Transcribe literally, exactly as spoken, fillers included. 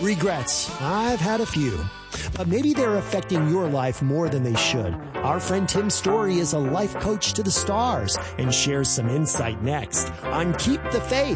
Regrets. I've had a few. But maybe they're affecting your life more than they should. Our friend Tim Story is a life coach to the stars and shares some insight next on Keep the Faith.